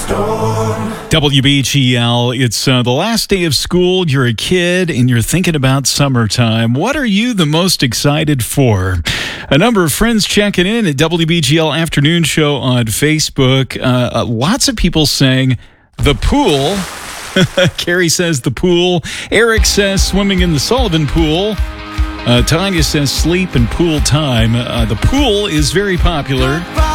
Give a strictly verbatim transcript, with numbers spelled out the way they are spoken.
W B G L, it's uh, the last day of school. You're a kid and you're thinking about summertime. What are you the most excited for? A number of friends checking in at W B G L Afternoon Show on Facebook. Uh, uh, lots of people saying the pool. Carrie says the pool. Eric says swimming in the Sullivan Pool. Uh, Tanya says sleep and pool time. Uh, the pool is very popular.